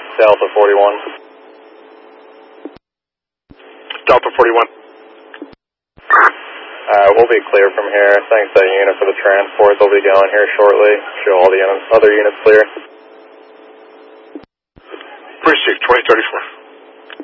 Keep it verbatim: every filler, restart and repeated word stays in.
Delta forty-one. Delta forty-one. Uh, we'll be clear from here. Thanks to that unit for the transport. They'll be going here shortly. Show all the other units clear. Precinct twenty thirty-four.